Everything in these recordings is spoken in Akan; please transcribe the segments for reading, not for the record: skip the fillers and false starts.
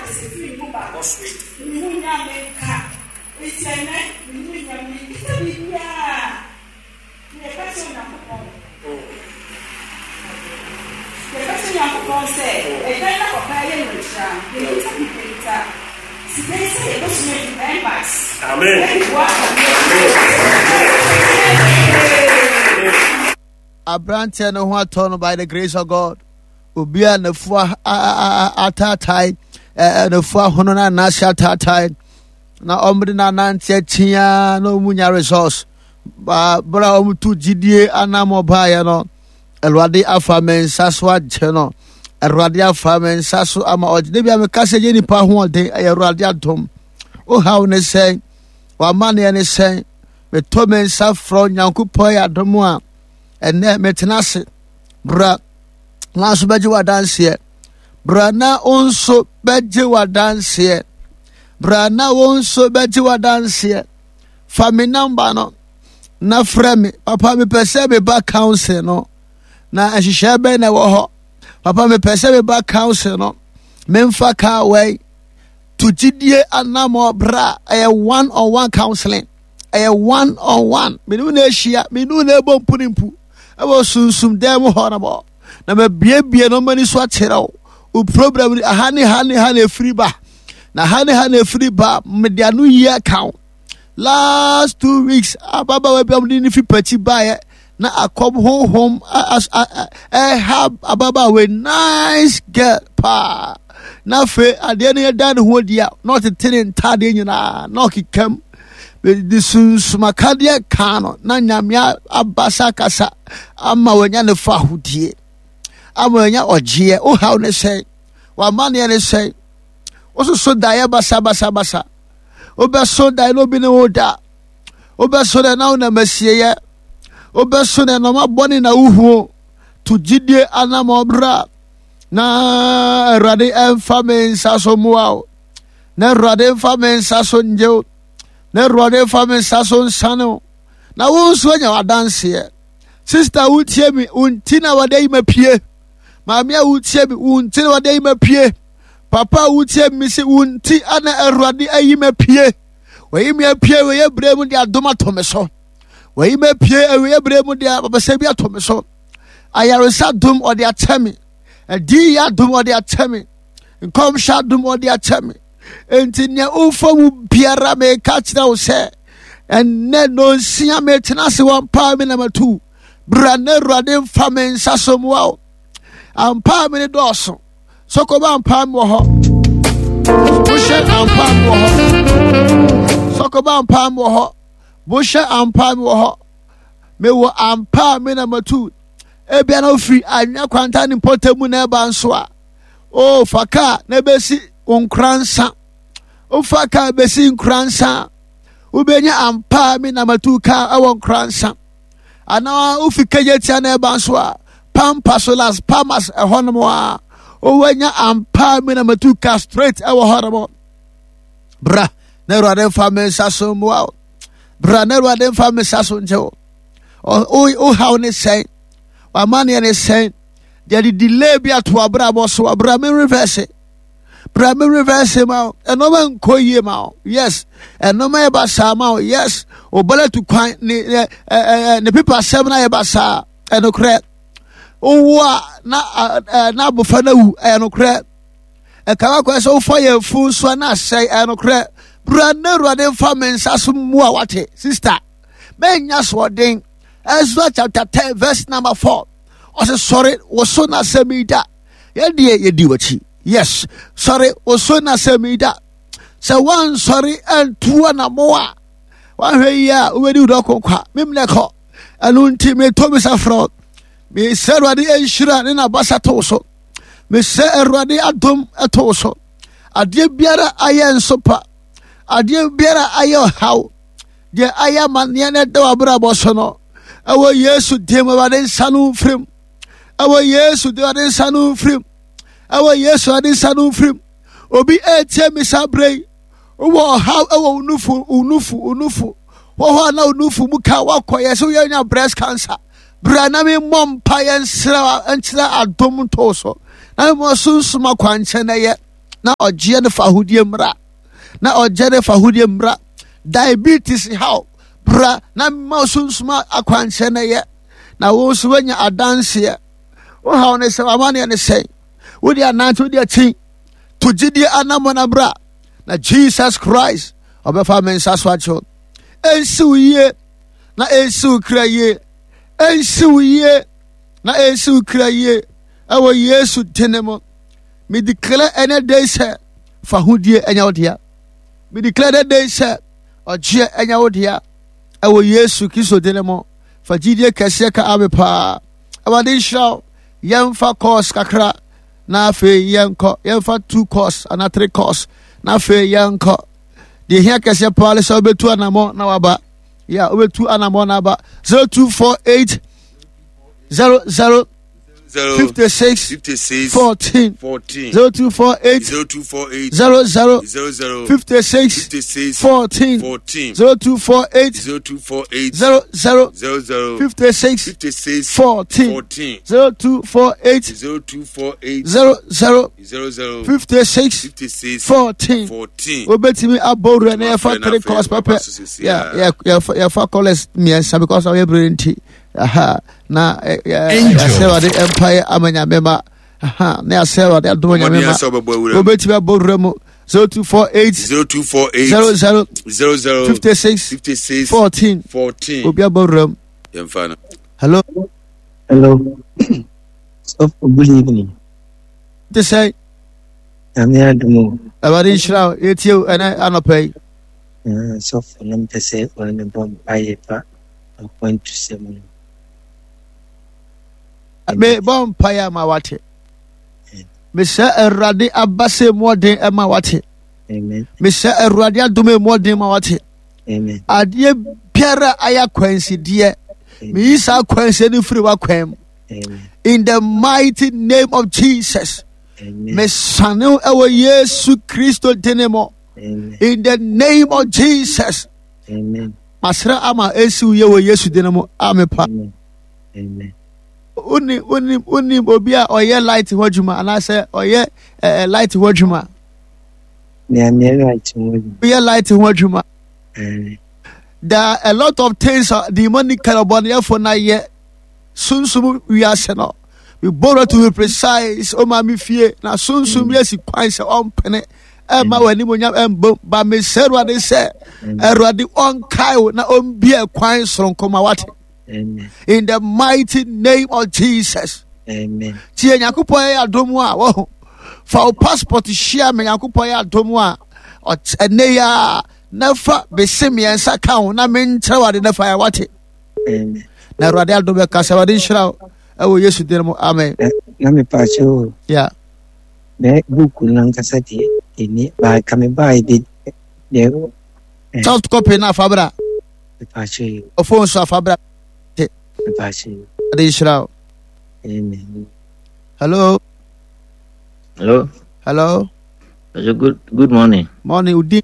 Abrante no ho atone by the grace of God. Obia na fua atatai na fua hono na nasha atatai na omri na nantie tia no munya resource ba bra omutu gidie anamo bae no Elwade afa mensaso agye no Elwade afa mensaso ama ogye bia me kase je nipa ho de Elwade adom o haw ne sen wa mane ne sen me to mensa fro Nyankopon ya adom a ene metenase bra na so beje wadanse bra na onso beje wadanse bra na onso beje wadanse family number no na frame papa me pese be back council no na ahihye be na wo ho papa me pese be back council no memfa ka way to gidie anamo bra one-on-one counseling one-on-one me no na ehia me no na ebo mpunimpu ebo sunsum dem horabo na me bie no mani so akere o problem hani free ba na hani free ba me dia no year count last 2 weeks ababa we biam ni fi pachi ba na akom home have ababa we nice girl pa na fe ade na dan ho dia not tin tade nyina na okikam the sunsumakadia kano na nyamia abasa kasa ama wanya ne fa hudie ama wanya ogye o haw ne say wa mane ne say o so dae basa obeso dai no bi ne oda obeso na na masieya obeso na no maboni na uhu to gidie anamobra na rade enfamen saso muao na rade enfamen saso nje na rade enfamen saso sano na wonso anya wadanse sister wutie mi untina wade mapie maamia wutie mi untina wade mapie papa wutie mi se unti ana erwade ayime pie wayime pie we bremu dia adoma tomeso wayime pie we bremu dia babase bia tomeso ayaresa dum ode atemi edi ya dum ode atemi nkom sha dum ode atemi enti ne ufamu biara me ka kira wo se enne no nsia me tena se wan pa me na matu bra na erwade mfamen sasomwa ampa me ne doso sokoba ampa mo ho bushe ampa mo ho sokoba ampa mo ho bushe ampa mo ho me wo ampa me na matu ebia na ofri anya kwanta ni potemu na eba nso a o faka na besi onkransa o faka besi nkransa ubenya ampa me na matu ka awon nkransa ana ofika yetia na eba nso a pampasolas pamas ehonmo a o wanya ampa me na matu ka straight ewo horabo bra na rade famen saso mo bra na rade famen saso nje o how ne say wa man ne say there the delay be to abra boso abra me reverse ma eno man koye ma yes eno ma ba sa ma yes o bala to kwan ne people 7 na ba sa eno kre owa na bofana wu eno kre e kawa kwa so fire fu so na say eno kre bra na ruade famen saso mu a wate sister menya so den Ezra chapter 10 verse number 4 ose sorry woso na semida yedi wachi yes sorry woso na semida se one sorry and two na moa wa hwe ya wedi udokwa memle ko anunti me to me safro me serwade enshira ne na basa to so me se erwade adom eto so ade biara ayen sopa ade biara ayo haw de ayaman ne ne de wabra boso no awo Yesu demo waden sanu frim awo Yesu de waden sanu frim awo Yesu waden sanu frim obi etie misabrei wo how awo unufu wo na unufu muka wakoye so yenya breast cancer brana me mom pa yensra enchira adom toso na mo sunsuma kwanche na ye na ɔgye ne fa ahodie mmra na ɔgye ne fa ahodie mmra diabetes how bra na ma sunsuma akwankyɛ na yɛ na wo so wanya adanseɛ wo haw ne sɛ amane ne sɛ wo dia nante wo dia tin to gidie anamona bra na Jesus Christ ɔbɛfa mensa so akyɛ ensiw yie na ensiw kra yie ensiw yie na ensiw kra yie ɛwɔ Yesu dene mo me declare any day sɛ fa hodie anya wo dia me declare that day sɛ ɔgye anya wo dia ɛwɔ Yesu Kristo dene mo fa gidie kɛseɛ ka ame paa awade nhyira yɛmfa course kakra na afei yɛnkɔ yɛmfa 2 course ana 3 course na afei yɛnkɔ deɛ hia kɛseɛ paa le sɛ wobɛtu anamɔ na waba ya wobɛtu anamɔ na aba 0248 00 56 14 0248 00 56 14 0248 00 56 14 0248 00 56 14 obetimi abore na yafa 3 course papa yafa college miensa because of every nti aha na yasewa de empire amanya mema aha na yasewa de adonya mema obetimi abore mu 0248 00 56 14 obi abore yemfana hello so good evening to say I'm here to move about Israel it's you and I pay so for them to say for the bomb I point to 7 me bomb paya ma wate me say erade abase modern e ma wate amen me say erade adome modern ma wate amen adie biara aya kwansi de me isa kwansi ni free wa kwam in the mighty name of Jesus me sanu ewo Yesu Kristo denemo in the name of Jesus amen masra ama esi uye wo Yesu denemo amepa amen uni obi a oye light hodwuma ana say oye light hodwuma me light hodwuma oye light hodwuma there are a lot of things the money carbon for na ye sunsum we are seno we borrow to be precise o ma mi fie na sunsum yesi kwan se on pene e ma wani monya embo ba me seru ade se erade on kai na on bia kwan soronko ma wate amen in the mighty name of Jesus amen tie yakopon ya domu a wo fa passport share me yakopon ya domu a ene ya nafa besemiensa ka na me nkyere wade nafa ya wate amen na erade adobe kasa wade nhyira ewo Yesu demo amen na me pacho yeah na book nan kasati eni ba kame ba ide de soft copy na fabra me pacho o phone so fabra me pacho wade nhyira amen Hello. Good morning. Morning udi.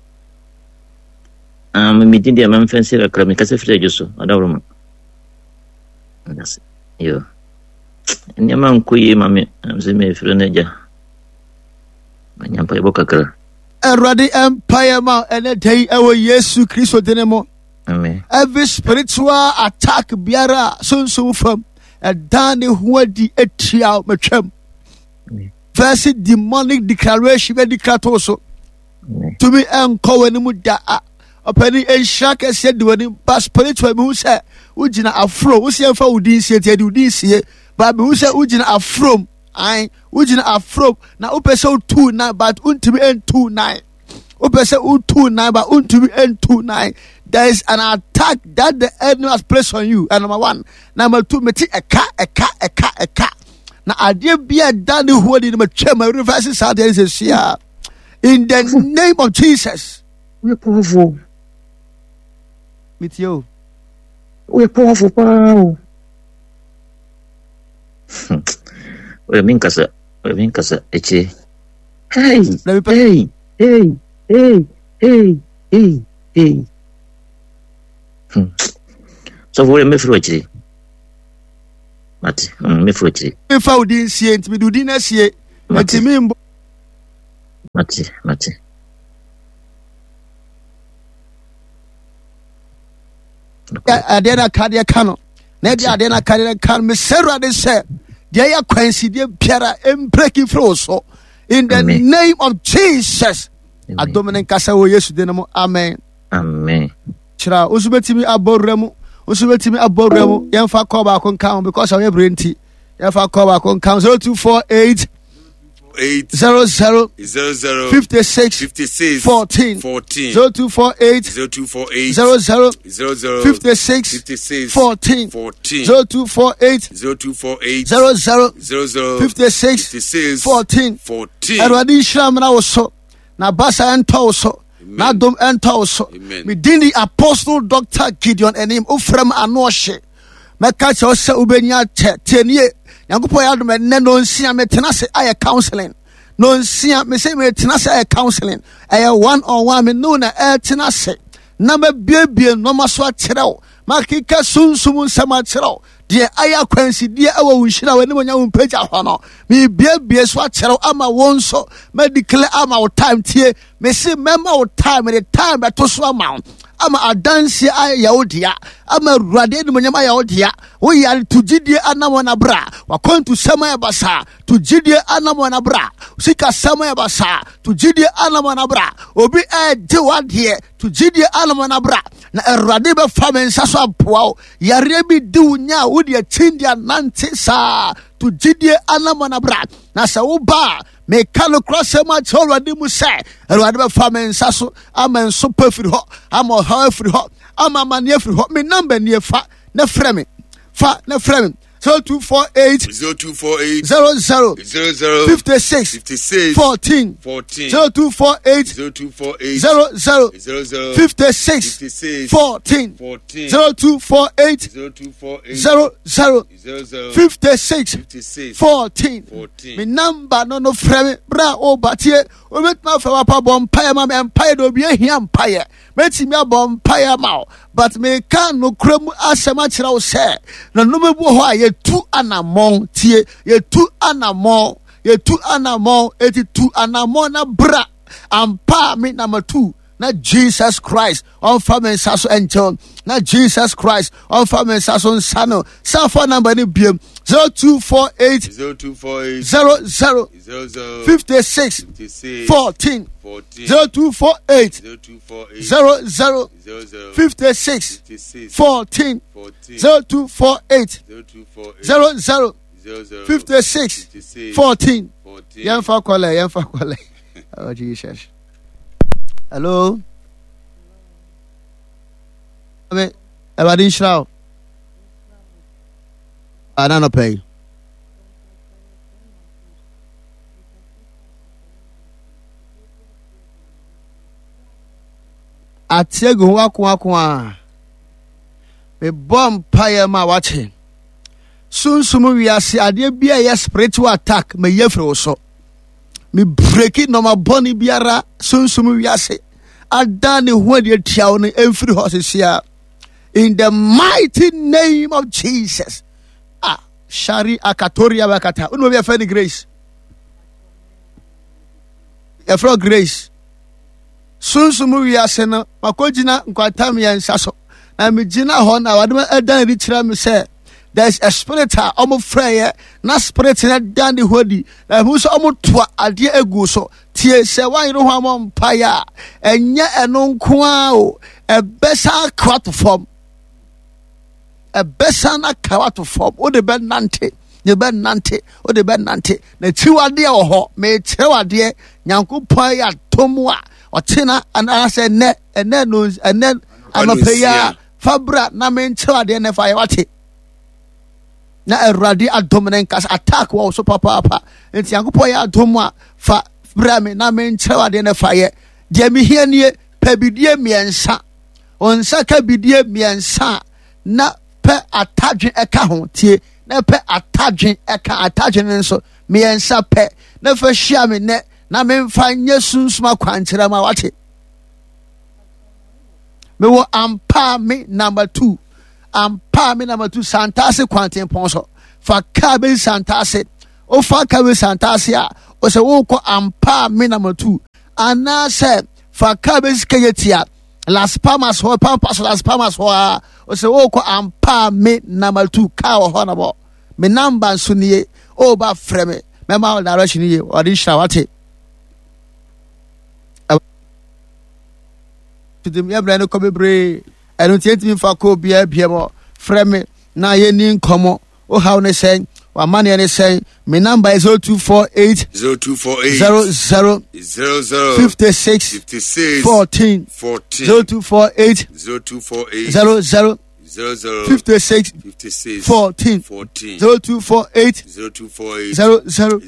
Meeting the man fancy la krami kase fere joso adawro. Yes. Yo. Nyama nkuyi mame amzeme fere neja. Manyampa eboka kra. Erade empire ma ene day ewo Yesu Kristo denemo. Amen. Every spiritual attack biara sunsun fam dan ne ho adi etia metwam. Verse demonic declaration be declare so. To me enko wani mu da opani enshaka se de wani ba spiritual me hu se ugina afro wo se fa udin sie tie de udin sie ba me hu se ugina afro ai ugina afro na upese u2 na but untimi n29 upese u29 but untimi n29. There is an attack that the enemy has placed on you. And number 1, number 2, meti eka. Na adie bia dani huo di machema reverse sad is here. In the name of Jesus. We powerful. With you. We powerful power. We mean kasa eche. Hey. So for me fruit. Mati, me fruit. Me fa udi sie ntimi udi na sie. Ntimi mbo. Mate. Adena Kadia Kano. Maybe Adena Kadia Kano. Miss Sarah, they say, they are coincident, Pierre, and breaking froso. In the name of Jesus. A dominant Casa, yes, Denamo. Amen. Chira, Usubetimi Aboremu, Yanfa Koba con count because I have brain tea. Yanfa Koba con count 0248 00 56 14 0248 00 56 14 0248 00 56 14 Erwadi Shram na woso na basa ento woso na dom ento woso me dini Apostle Dr. Gideon enim ufrem anohye meka che ose ubenya tenie Yankupo ya dum enne no nsia metena se aye counseling no nsia me say metena se aye counseling aye one on one me no na tena se na me biebie no maso a kyerɛw makika sunsum nsɛm a kyerɛw de aya kwansi de awa wunhyira wani monya wumpagya hɔ no me biebie so a kyerɛw ama won so me declare ama wo time tie me say mema wo time the time beto so ama ama adansi aya wodia ama ruade ni monya aya wodia wo ya to gidie anamo na bra wakon to sama basa to gidie anamo na bra sika sama basa to gidie anamo na bra obi de wade to gidie anamo na bra na ruade be famensa so apoa yare bi di unya wo de chindia nante sa to gidie anamo na bra na sa wo ba me kalo crossema chorwade mu say ruade be famensa so amen so pefiri ho ama ha free ho ama mane free ho me number nie fa na frɛ me 0248 00 56 14 0248 00 56 14 0248 00 56 14 me number no frɛ me bra o batie o metna fa papa bompae ma me empae do bi ahia mpae metimi abompae ma but me kan no kram asema kyerɛ wo sɛ na no mebu ho a yetu anamon tie yetu anamon eti tu anamon na bra ampa me number 2 na Jesus Christ on family saso encho na Jesus Christ on family saso nsano sa phone number ni biem 0248 00 56 14 0248 00 56 14 0248 00 56 14 Yanfa kwale oh Jesus. Hello. Amen. Everybody shout. I don't pay. Atiego wakwa. Me bomb pie ma watching. Soon we are see idea be a spiritual attack. Me yefro so. Me break it no ma boni biara soon we are say. Adani when you town every horses here. In the mighty name of Jesus. Shari akatoria bakata. Uno be a friend grace. A frog grace. Soon we are saying, Makojina, Quatamia and Sasso. And Mijina Hona, whatever a dan rich ram say. There's a spirit, almost prayer, not spirit in a dandy hoodie. And who's almost a dear eguso. Tia say, why you don't have on paya? And yet a non quao, a bessa quat form. A bessana quat form, or the bed nante. The bed nante, or the bed nante. The 2 idea or ho, may tell a dear, Yanku paya, tomwa. Or tina and I said net and then news and then I'm a payer Fabra Namen Chua the NFI na eradi adominant kas attack wa so papa enti Yankopo ya adomwa fa brame Namen Chua the NFI de mi hie nie pabidie miensa onsa ka bidie miensa na pe atadwen eka ho tie na pe atadwen eka atadwen nso miensa pe na fa hia me ne na me mfa nye sunsuma kwankyerɛ ma wate me wo ampa me number 2 santase kwantempon so fa ka be santase o fa ka be santase a o se wo ko ampa me number 2 ana se fa ka be sika yetia Las Palmas ho pampas Las Palmas ho o se wo ko ampa me number 2 ka ho na bo me number so nie o ba freme me ma direction ye o di shawate dem ya bra no ko bebre eno tietimi fa ko bia mo freme na ye ni nkomo o how ne say wa mane ne say me number is 0248 00 56 14 0248 00 56 14 0248 00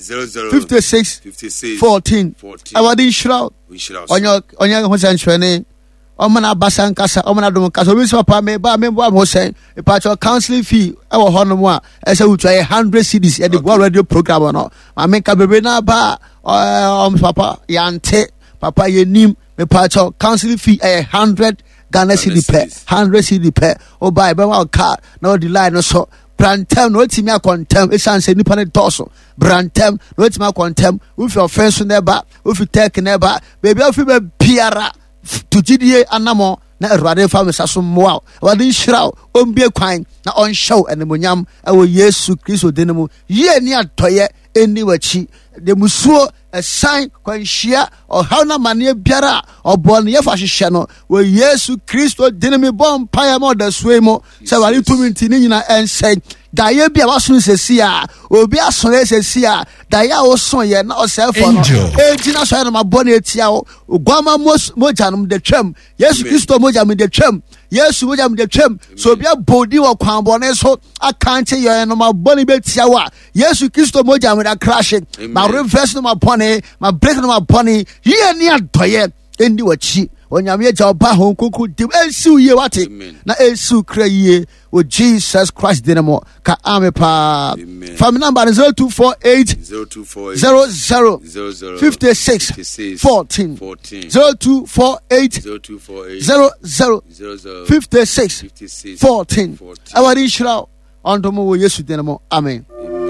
56 14 awadi shroud onyo ho sanchwene omana basan kasa omana dum kasa obi so pa me ba me bo am say e pa cho counseling fee e wo ho no mo a e say utua 100 cedis e the board radio program no ma me ka bebe na ba papa yante papa yenim me pa cho counseling fee 100 Ghana cedi per 100 cedi per o buy be wa car na the line no so Brantem no timi akontem esan se nipa ne toso Brantem no timi akontem with your friends never with take never baby afi be piara to GDA anamo na erade fa me saso moa wade shiraw ombie kwan na on show enemonyam ewo Yesu Kristo denemu ye ni atoye eni wachi de musuo esan kwanhia o hauna mane biara obon ye fa hwehwe no wo Yesu Kristo denemi bom paya mo da suemo se wale tuminti ni nyina ensen daye bia waso sesi a obi aso sesi a daye wo so ye na osefo no ejina so na mabone etia wo gwama moja no de twam Yesu Kristo moja me de twam Yesu moja me de twam so bia bodi wo kwan bone so akante ye no mabone betia wo Yesu Kristo moja me da crash ma reverse no mabone ma break no mabone ye ni adoye endi wachi onyame ja oba hon kuku dim ensiu ye wate na ensiu kra ye o Jesus Christ dinamo ka amepa family number 0248 00 56 14 0248 00 56 14 awari shira ondomo wo Yesu dinamo amen.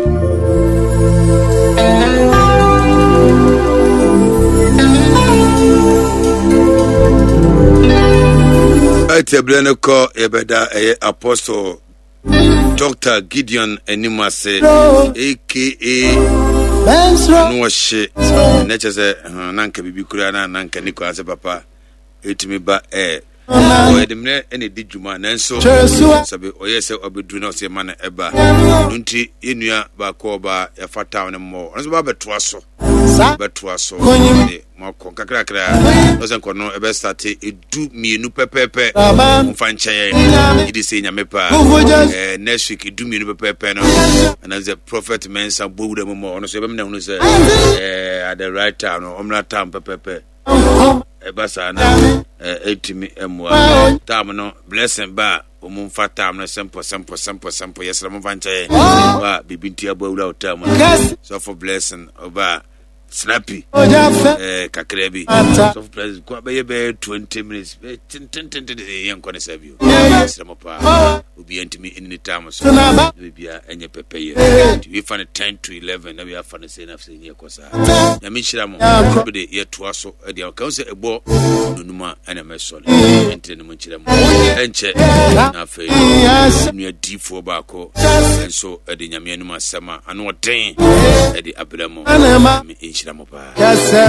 Teblene ko ebeda Apostle Dr. Gideon Enimase aka Nwoshe nechese nanka bibi kura na nanka niko ase papa etimi ba oyedemne ene dijuma nanso sabe oyese obedu na ose man eba nti enua ba ko ba yafata ne mo nso ba beto aso mako kakrakra ozenko no ebe start edu mienu pepepe mfanche idi se nyamepa next week edu mienu pepepe no and as a prophet mensa bowuda mo ono so ebe mna hunu se at the right time no omna time pepepe ebasa na etimi emwa time no blessing ba omumfa time no simple yes la mfanche wa bibinti abowuda time so for blessing oba snappy kakrebi so please go be 20 minutes 10 yan kone serve sremo pa obi antimi any time so bibia enye pepeye we find 10 to 11 na we have fun say na say ne kosa na mi shira mo be de ye to aso e de kan say ebo nunuma ena mesole ente ne mo shira mo enche na fe nu adifo ba ko enso e de nyame anuma asema ano den e de abramo mi shira mo pa